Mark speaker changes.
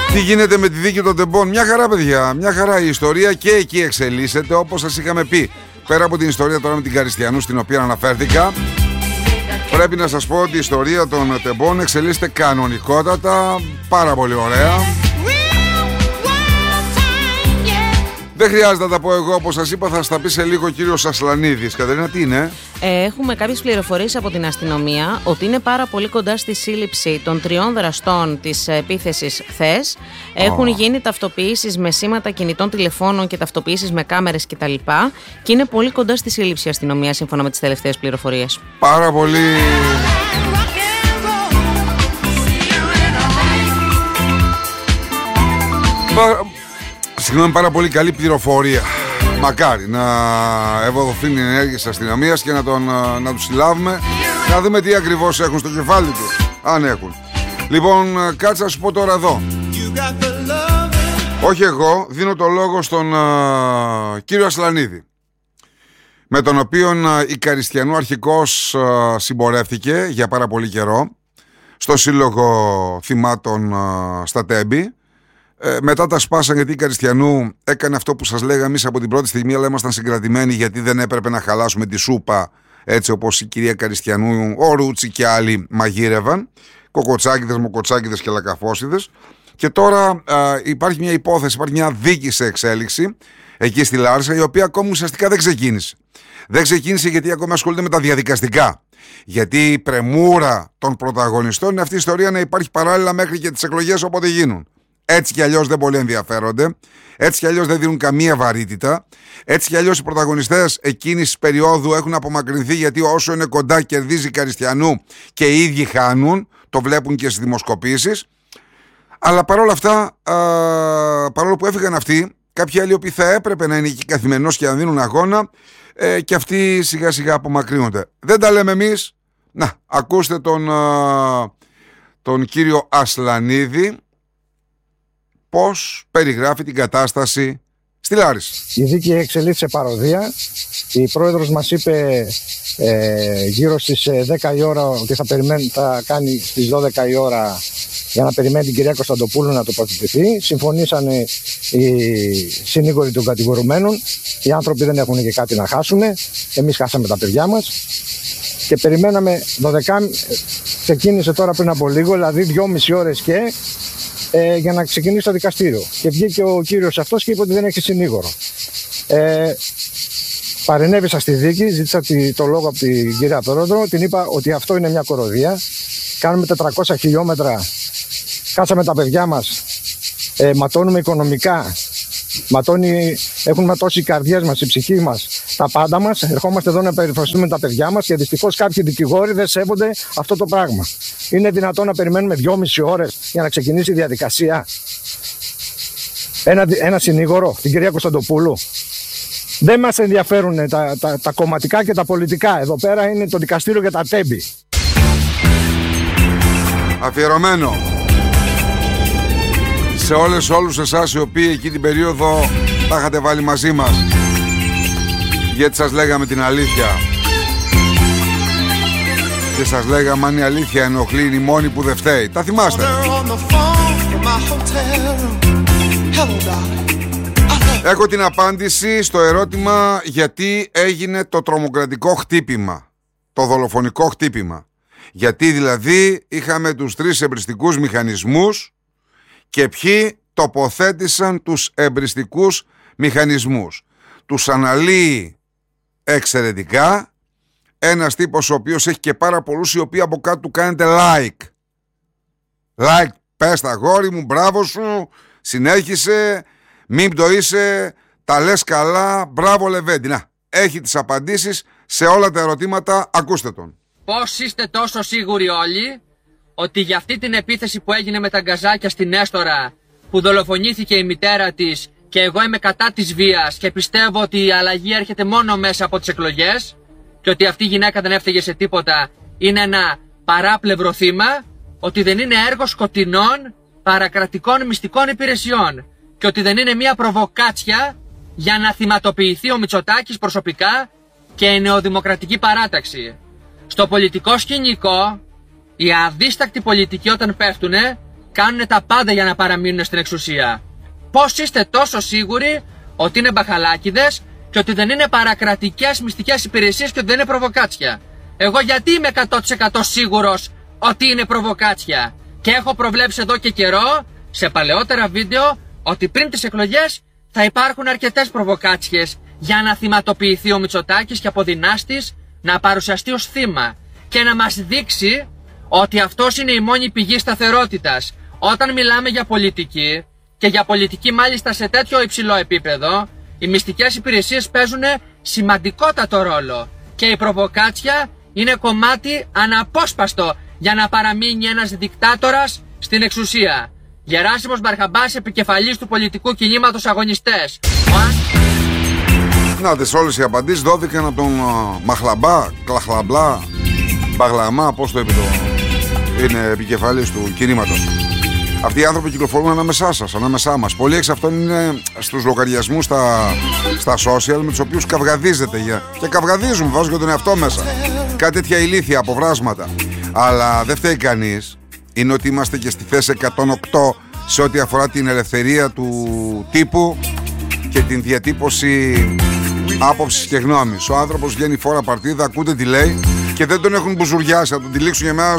Speaker 1: Τι γίνεται με τη δίκη των τεμπών? Μια χαρά, παιδιά, μια χαρά. Η ιστορία και εκεί εξελίσσεται, όπως σας είχαμε πει. Πέρα από την ιστορία τώρα με την Καριστιανού, στην οποία αναφέρθηκα, πρέπει να σας πω ότι η ιστορία των τεμπών εξελίσσεται κανονικότατα, πάρα πολύ ωραία. Δεν χρειάζεται να τα πω εγώ, όπως σας είπα, θα στα πει σε λίγο ο κύριος Ασλανίδης. Κατερίνα, τι είναι?
Speaker 2: Έχουμε κάποιες πληροφορίες από την αστυνομία ότι είναι πάρα πολύ κοντά στη σύλληψη των 3 δραστών της επίθεσης χθες. Έχουν γίνει ταυτοποιήσεις με σήματα κινητών τηλεφώνων και ταυτοποιήσεις με κάμερες κτλ. Και είναι πολύ κοντά στη σύλληψη η αστυνομία, σύμφωνα με τις τελευταίες πληροφορίες.
Speaker 1: Πάρα πολύ. Συγγνώμη, πάρα πολύ καλή πληροφορία. Μακάρι να ευοδοθούν οι ενέργειες της αστυνομίας και να τους συλλάβουμε, να δούμε τι ακριβώς έχουν στο κεφάλι τους, αν έχουν. Λοιπόν, κάτσε να σου πω τώρα εδώ. Όχι εγώ, δίνω το λόγο στον κύριο Ασλανίδη, με τον οποίο η Καριστιανού αρχικώς συμπορεύτηκε για πάρα πολύ καιρό στο Σύλλογο Θυμάτων στα Τέμπη. Μετά τα σπάσαν, γιατί η Καριστιανού έκανε αυτό που σας λέγαμε εμείς από την πρώτη στιγμή, αλλά ήμασταν συγκρατημένοι γιατί δεν έπρεπε να χαλάσουμε τη σούπα έτσι όπως η κυρία Καριστιανού, ο Ρούτσι και άλλοι μαγείρευαν, κοκοτσάκηδες, μοκοτσάκηδες και λακαφόσιδες. Και τώρα υπάρχει μια υπόθεση, υπάρχει μια δίκη σε εξέλιξη εκεί στη Λάρισα, η οποία ακόμη ουσιαστικά δεν ξεκίνησε. Δεν ξεκίνησε γιατί ακόμη ασχολείται με τα διαδικαστικά. Γιατί η πρεμούρα των πρωταγωνιστών είναι αυτή η ιστορία να υπάρχει παράλληλα μέχρι και τις εκλογές, όποτε γίνουν. Έτσι κι αλλιώς δεν πολύ ενδιαφέρονται, έτσι κι αλλιώς δεν δίνουν καμία βαρύτητα, έτσι κι αλλιώς οι πρωταγωνιστές εκείνης της περίοδου έχουν απομακρυνθεί, γιατί όσο είναι κοντά κερδίζει η Καριστιανού και οι ίδιοι χάνουν, το βλέπουν και στις δημοσκοπήσεις. Αλλά παρόλα αυτά, παρόλο που έφυγαν αυτοί, κάποιοι άλλοι οποίοι θα έπρεπε να είναι εκεί καθημερινώς και να δίνουν αγώνα, και αυτοί σιγά σιγά απομακρύνονται. Δεν τα λέμε εμείς. Να, ακούστε τον κύριο Ασλανίδη, πώς περιγράφει την κατάσταση στη Λάρισα.
Speaker 3: Η δίκη εξελίσσεται σε παροδία. Η πρόεδρος μας είπε γύρω στις 10 η ώρα ότι θα κάνει στις 12 η ώρα για να περιμένει την κυρία Κωνσταντοπούλου να τοποθετηθεί. Συμφωνήσανε οι συνήγοροι των κατηγορουμένων. Οι άνθρωποι δεν έχουν και κάτι να χάσουν. Εμείς χάσαμε τα παιδιά μας. Και περιμέναμε 12. Ξεκίνησε τώρα πριν από λίγο, δηλαδή 2,5 ώρες για να ξεκινήσει το δικαστήριο. Και βγήκε ο κύριος αυτός και είπε ότι δεν έχει συνήγορο. Παρενέβησα στη δίκη, ζήτησα το λόγο από την κυρία Πρόεδρο, την είπα ότι αυτό είναι μια κοροδία. Κάνουμε 400 χιλιόμετρα, χάσαμε τα παιδιά μας, ματώνουμε οικονομικά, έχουν ματώσει οι καρδιές μας, η ψυχή μας, τα πάντα μας. Ερχόμαστε εδώ να περιφραστούμε τα παιδιά μας και δυστυχώς κάποιοι δικηγόροι δεν σέβονται αυτό το πράγμα. Είναι δυνατόν να περιμένουμε 2,5 ώρες για να ξεκινήσει η διαδικασία? Ένα συνήγορο, την κυρία Κωνσταντοπούλου. Δεν μας ενδιαφέρουν τα κομματικά και τα πολιτικά. Εδώ πέρα είναι το δικαστήριο για τα Τέμπη.
Speaker 1: Αφιερωμένο σε όλους εσάς οι οποίοι εκεί την περίοδο τα είχατε βάλει μαζί μας, γιατί σας λέγαμε την αλήθεια και σας λέγαμε αν η αλήθεια ενοχλεί είναι η μόνη που δεν φταίει. Τα θυμάστε? Έχω την απάντηση στο ερώτημα γιατί έγινε το τρομοκρατικό χτύπημα, το δολοφονικό χτύπημα. Γιατί δηλαδή είχαμε τους 3 εμπριστικούς μηχανισμούς και ποιοι τοποθέτησαν τους εμπριστικούς μηχανισμούς. Τους αναλύει εξαιρετικά ένας τύπος ο οποίος έχει και πάρα πολλούς οι οποίοι από κάτω του κάνετε like, πες τα γόρι μου, μπράβο σου, συνέχισε, μην πτωείσαι, τα λες καλά, μπράβο Λεβέντη. Να, έχει τις απαντήσεις σε όλα τα ερωτήματα, ακούστε τον.
Speaker 4: Πώς είστε τόσο σίγουροι όλοι ότι για αυτή την επίθεση που έγινε με τα γκαζάκια στην Έστορα, που δολοφονήθηκε η μητέρα της, και εγώ είμαι κατά της βίας και πιστεύω ότι η αλλαγή έρχεται μόνο μέσα από τις εκλογές και ότι αυτή η γυναίκα δεν έφταιγε σε τίποτα, είναι ένα παράπλευρο θύμα, ότι δεν είναι έργο σκοτεινών παρακρατικών μυστικών υπηρεσιών και ότι δεν είναι μια προβοκάτσια για να θυματοποιηθεί ο Μητσοτάκης προσωπικά και η νεοδημοκρατική παράταξη. Στο πολιτικό σκηνικό, οι αδίστακτοι πολιτικοί όταν πέφτουνε, κάνουν τα πάντα για να παραμείνουν στην εξουσία. Πώς είστε τόσο σίγουροι ότι είναι μπαχαλάκιδες και ότι δεν είναι παρακρατικές μυστικές υπηρεσίες και ότι δεν είναι προβοκάτσια? Εγώ γιατί είμαι 100% σίγουρος ότι είναι προβοκάτσια? Και έχω προβλέψει εδώ και καιρό, σε παλαιότερα βίντεο, ότι πριν τις εκλογές θα υπάρχουν αρκετές προβοκάτσιες για να θυματοποιηθεί ο Μητσοτάκης και από δυνάστης να παρουσιαστεί ως θύμα και να μας δείξει ότι αυτός είναι η μόνη πηγή σταθερότητας. Όταν μιλάμε για πολιτική, και για πολιτική μάλιστα σε τέτοιο υψηλό επίπεδο, οι μυστικές υπηρεσίες παίζουν σημαντικότατο ρόλο και η προβοκάτσια είναι κομμάτι αναπόσπαστο για να παραμείνει ένας δικτάτορας στην εξουσία. Γεράσιμος Μπαρχαμπάς, επικεφαλής του πολιτικού κινήματος Αγωνιστές.
Speaker 1: Να, όλες οι απαντήσεις δόθηκαν από τον Μαχλαμπά, Κλαχλαμπλά, Μπαγλαμά, πώς το είπε είναι επικεφαλής του κινήματος. Αυτοί οι άνθρωποι κυκλοφορούν ανάμεσά σας, ανάμεσά μας. Πολλοί εξ αυτών είναι στους λογαριασμούς στα social με τους οποίους καυγαδίζετε και καυγαδίζουν, βάζω και τον εαυτό μέσα. Κάτι τέτοια ηλίθια αποβράσματα. Αλλά δεν φταίει κανείς. Είναι ότι είμαστε και στη θέση 108 σε ό,τι αφορά την ελευθερία του τύπου και την διατύπωση άποψης και γνώμης. Ο άνθρωπος βγαίνει φόρα παρτίδα, ακούτε τι λέει και δεν τον έχουν μπουζουριάσει. Θα τον τυλίξουν για μένα